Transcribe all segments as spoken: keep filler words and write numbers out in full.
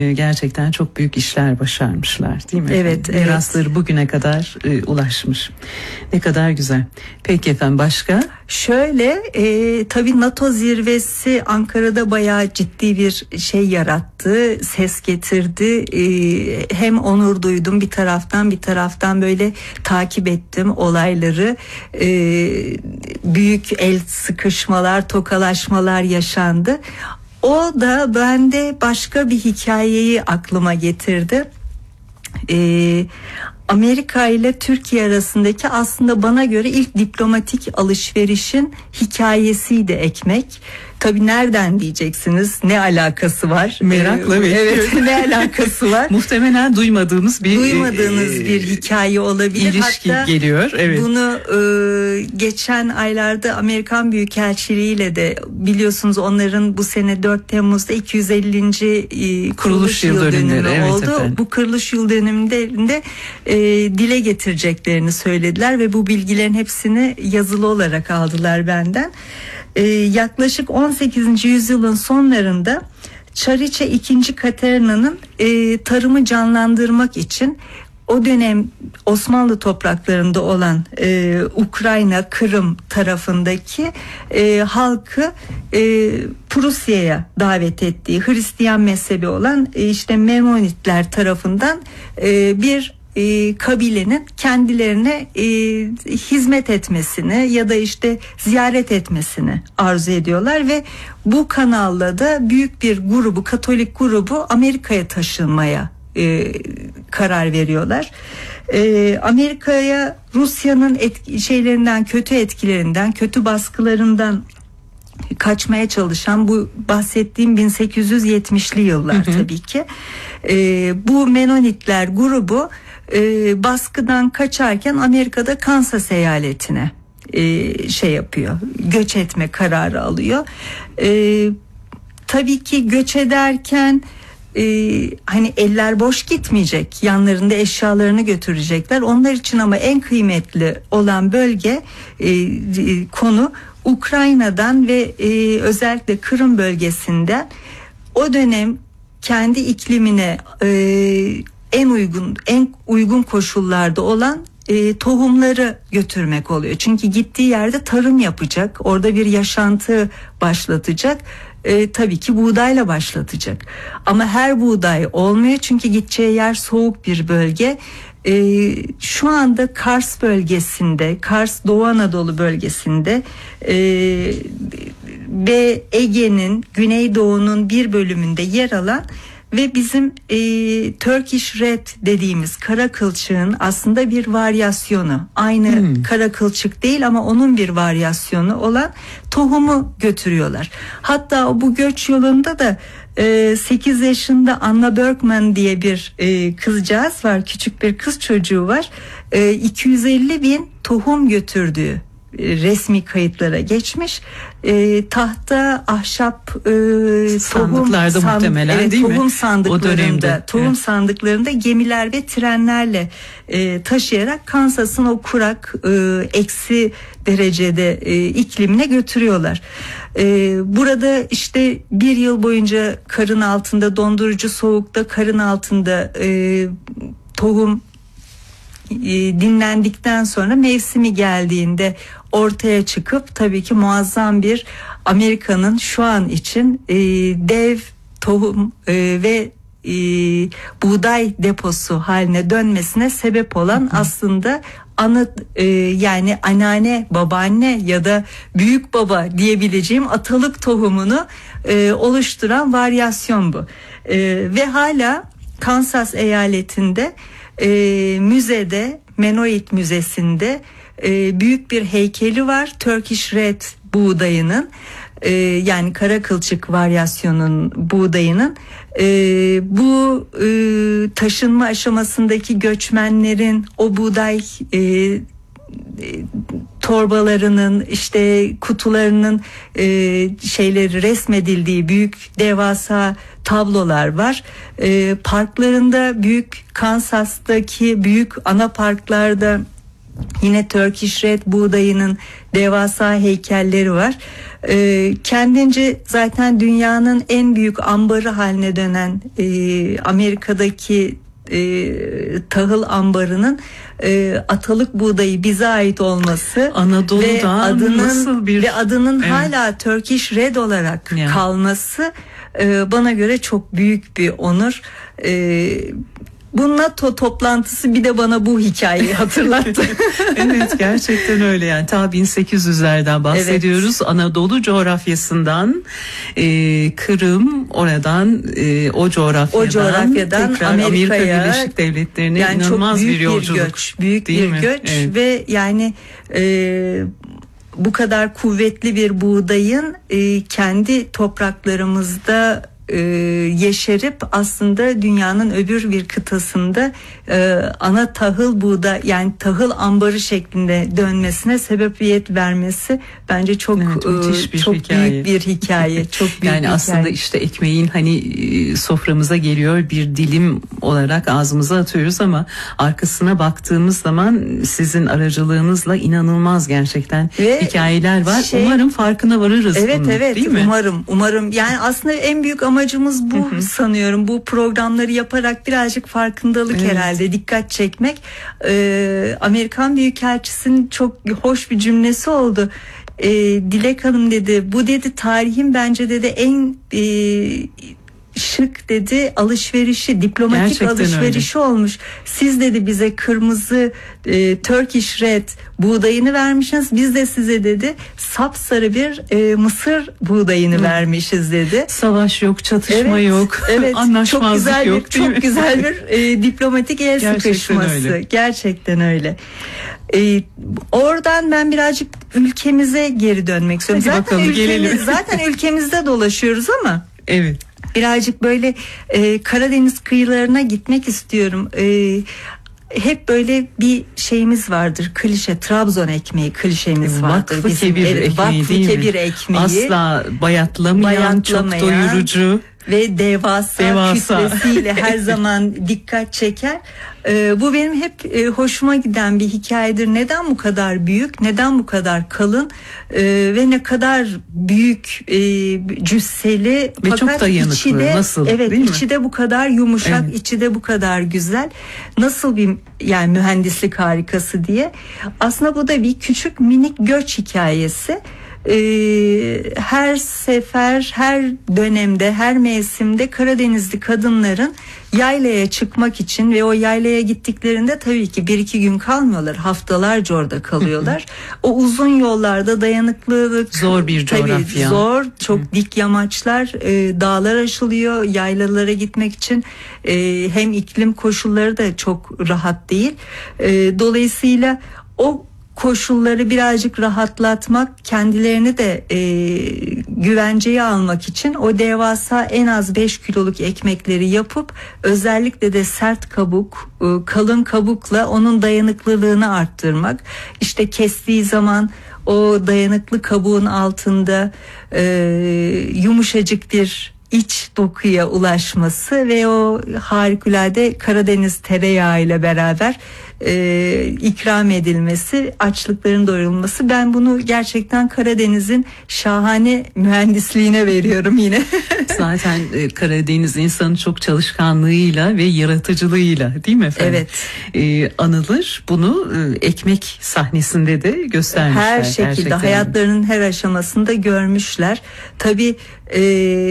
Gerçekten çok büyük işler başarmışlar, değil mi? Evet, evet. Mirasları bugüne kadar e, ulaşmış. Ne kadar güzel. Peki efendim, başka? Şöyle e, tabii NATO zirvesi Ankara'da bayağı ciddi bir şey yarattı, ses getirdi. E, hem onur duydum bir taraftan, bir taraftan böyle takip ettim olayları. E, büyük el sıkışmalar, tokalaşmalar yaşandı. O da bende başka bir hikayeyi aklıma getirdi. Ee, Amerika ile Türkiye arasındaki aslında bana göre ilk diplomatik alışverişin hikayesiydi ekmek. Tabii nereden diyeceksiniz? Ne alakası var? Merakla ee, bekliyorum. Evet, ne alakası var? Muhtemelen duymadığımız bir duymadığınız e, bir hikaye olabilir. İlişki Hatta geliyor. Evet. Bunu e, geçen aylarda Amerikan Büyükelçiliği ile de biliyorsunuz, onların bu sene dört Temmuz'da iki yüz ellinci E, kuruluş, kuruluş yıl, yıl dönümü evet oldu. Efendim. Bu kuruluş yıl dönümünde e, dile getireceklerini söylediler ve bu bilgilerin hepsini yazılı olarak aldılar benden. Ee, yaklaşık on sekizinci yüzyılın sonlarında Çariçe ikinci. Katerina'nın e, tarımı canlandırmak için o dönem Osmanlı topraklarında olan e, Ukrayna, Kırım tarafındaki e, halkı e, Prusya'ya davet ettiği Hristiyan mezhebi olan e, işte Menonitler tarafından e, bir E, kabilenin kendilerine e, hizmet etmesini ya da işte ziyaret etmesini arzu ediyorlar ve bu kanalla da büyük bir grubu, Katolik grubu Amerika'ya taşınmaya e, karar veriyorlar. E, Amerika'ya Rusya'nın etki, şeylerinden, kötü etkilerinden, kötü baskılarından kaçmaya çalışan bu bahsettiğim bin sekiz yüz yetmişli yıllar, hı hı. Tabii ki e, bu Menonitler grubu e, baskıdan kaçarken Amerika'da Kansas eyaletine e, şey yapıyor, göç etme kararı alıyor. E, tabii ki göç ederken e, hani eller boş gitmeyecek, yanlarında eşyalarını götürecekler. Onlar için ama en kıymetli olan bölge e, konu Ukrayna'dan ve e, özellikle Kırım bölgesinden o dönem kendi iklimine e, en uygun en uygun koşullarda olan e, tohumları götürmek oluyor. Çünkü gittiği yerde tarım yapacak, orada bir yaşantı başlatacak. E, tabii ki buğdayla başlatacak. Ama her buğday olmuyor çünkü gideceği yer soğuk bir bölge. Ee, şu anda Kars bölgesinde, Kars Doğu Anadolu bölgesinde e, ve Ege'nin Güneydoğu'nun bir bölümünde yer alan ve bizim e, Turkish Red dediğimiz kara kılçığın aslında bir varyasyonu, aynı hmm. kara kılçık değil ama onun bir varyasyonu olan tohumu götürüyorlar. Hatta bu göç yolunda da sekiz yaşında Anna Bergman diye bir kızcağız var, küçük bir kız çocuğu var. iki yüz elli bin tohum götürdüğü resmi kayıtlara geçmiş. E, tahta, ahşap, e, sandıklarda tohum, muhtemelen evet, değil tohum mi? sandıklarında, tohum evet. sandıklarında gemiler ve trenlerle e, taşıyarak Kansas'ın o kurak, e, eksi derecede e, iklimine götürüyorlar. E, burada işte bir yıl boyunca karın altında, dondurucu soğukta, karın altında e, tohum dinlendikten sonra mevsimi geldiğinde ortaya çıkıp tabii ki muazzam bir Amerika'nın şu an için e, dev tohum e, ve e, buğday deposu haline dönmesine sebep olan, hı hı. aslında anı e, yani anneanne, babaanne ya da büyük baba diyebileceğim atalık tohumunu e, oluşturan varyasyon bu. E, ve hala Kansas eyaletinde E, müzede, Menoit Müzesi'nde e, büyük bir heykeli var. Turkish Red buğdayının, e, yani kara kılçık varyasyonun buğdayının e, bu e, taşınma aşamasındaki göçmenlerin o buğday e, torbalarının, işte kutularının e, şeyleri resmedildiği büyük devasa tablolar var. E, parklarında, büyük Kansas'taki büyük ana parklarda Yine Turkish Red buğdayının devasa heykelleri var. Ee, kendince zaten dünyanın en büyük ambarı haline dönen e, Amerika'daki e, tahıl ambarının e, atalık buğdayı bize ait olması Anadolu'da ve adının nasıl bir ve adının evet. hala Turkish Red olarak yani. kalması e, bana göre çok büyük bir onur. E, Bu NATO toplantısı bir de bana bu hikayeyi hatırlattı. Evet, gerçekten öyle yani. Ta bin sekiz yüzlerden bahsediyoruz. Evet. Anadolu coğrafyasından e, Kırım, oradan e, o coğrafyadan, o coğrafyadan tekrar Amerika'ya, Amerika Birleşik Devletleri'ne yani inanılmaz bir yolculuk. Bir göç, büyük değil bir mi? göç Evet. Ve yani e, bu kadar kuvvetli bir buğdayın e, kendi topraklarımızda e, yeşerip aslında dünyanın öbür bir kıtasında e, ana tahıl buğday yani tahıl ambarı şeklinde dönmesine sebebiyet vermesi bence çok evet, bir çok hikaye. büyük bir hikaye. Çok büyük yani bir aslında hikaye. işte ekmeğin hani soframıza geliyor, bir dilim olarak ağzımıza atıyoruz ama arkasına baktığımız zaman sizin aracılığınızla inanılmaz gerçekten Ve hikayeler var. Şey, umarım farkına varırız evet, bunun, evet, değil mi? Umarım, umarım. Yani aslında en büyük amacımız bu sanıyorum. Bu programları yaparak birazcık farkındalık evet. herhalde, dikkat çekmek. Ee, Amerikan Büyükelçisi'nin çok hoş bir cümlesi oldu. Ee, Dilek Hanım dedi, bu dedi tarihin bence dedi en e, şık dedi alışverişi, diplomatik Gerçekten alışverişi öyle. olmuş. Siz dedi bize kırmızı e, Turkish Red buğdayını vermişsiniz. Biz de size dedi sapsarı bir e, mısır buğdayını Hı. vermişiz dedi. Savaş yok, çatışma evet, yok, evet, anlaşmazlık çok güzel yok. Bir, çok güzel bir e, diplomatik el Gerçekten sıkışması. Öyle. Gerçekten öyle. Ee, oradan ben birazcık ülkemize geri dönmek istiyorum. Hadi zaten bakalım, ülkemiz, zaten ülkemizde dolaşıyoruz ama evet. birazcık böyle e, Karadeniz kıyılarına gitmek istiyorum. E, hep böyle bir şeyimiz vardır, klişe, Trabzon ekmeği klişemiz vardır. Vakfı Bizim, kebir evet, ekmeği vakfı değil kebir mi? ekmeği. Asla bayatlamayan, çok doyurucu. Ve devasa, devasa kütlesiyle her zaman dikkat çeker. Ee, bu benim hep e, hoşuma giden bir hikayedir. Neden bu kadar büyük, neden bu kadar kalın e, ve ne kadar büyük e, cüsseli ve fakat çok dayanıklı. içi de, Nasıl? Evet, değil içi mi? de bu kadar yumuşak, evet. içi de bu kadar güzel. Nasıl bir yani mühendislik harikası diye. Aslında bu da bir küçük minik göç hikayesi. Ee, her sefer, her dönemde, her mevsimde Karadenizli kadınların yaylaya çıkmak için ve o yaylaya gittiklerinde tabii ki bir iki gün kalmıyorlar, haftalarca orada kalıyorlar. O uzun yollarda dayanıklılık, zor bir coğrafya, tabii zor, çok dik yamaçlar, e, dağlar aşılıyor yaylalara gitmek için. E, hem iklim koşulları da çok rahat değil. E, dolayısıyla o koşulları birazcık rahatlatmak, kendilerini de e, güvenceye almak için o devasa en az beş kiloluk ekmekleri yapıp özellikle de sert kabuk, e, kalın kabukla onun dayanıklılığını arttırmak. İşte kestiği zaman o dayanıklı kabuğun altında e, yumuşacık bir iç dokuya ulaşması ve o harikulade Karadeniz tereyağı ile beraber e, ikram edilmesi, açlıkların doyurulması. Ben bunu gerçekten Karadeniz'in şahane mühendisliğine veriyorum yine. Zaten e, Karadeniz insanı çok çalışkanlığıyla ve yaratıcılığıyla, değil mi efendim? Evet. E, anılır. Bunu e, ekmek sahnesinde de göstermişler. Her şekilde gerçekten. Hayatlarının her aşamasında görmüşler. Tabii e,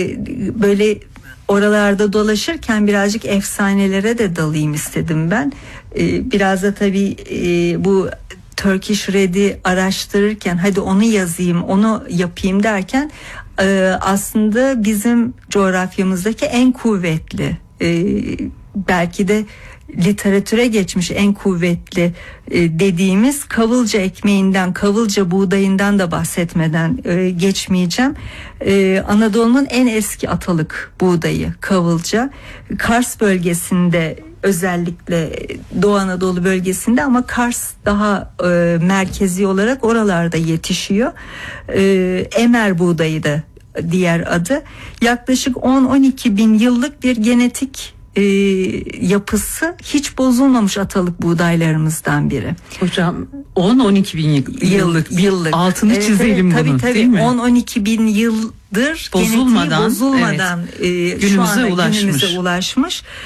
böyle oralarda dolaşırken birazcık efsanelere de dalayım istedim ben. Ee, biraz da tabii e, bu Turkish Red'i araştırırken hadi onu yazayım, onu yapayım derken e, aslında bizim coğrafyamızdaki en kuvvetli, e, belki de literatüre geçmiş en kuvvetli e, dediğimiz kavılca ekmeğinden, kavılca buğdayından da bahsetmeden e, geçmeyeceğim. E, Anadolu'nun en eski atalık buğdayı kavılca. Kars bölgesinde, özellikle Doğu Anadolu bölgesinde, ama Kars daha e, merkezi olarak oralarda yetişiyor. E, Emer buğdayı da diğer adı. Yaklaşık on on iki bin yıllık bir genetik e, yapısı hiç bozulmamış atalık buğdaylarımızdan biri. Hocam on on iki bin yıllık, yıllık. altını evet, çizelim evet, bunun, tabii, tabii. değil mi? on on iki bin yıldır bozulmadan, bozulmadan evet, e, günümüze şu anda ulaşmış. günümüze ulaşmış.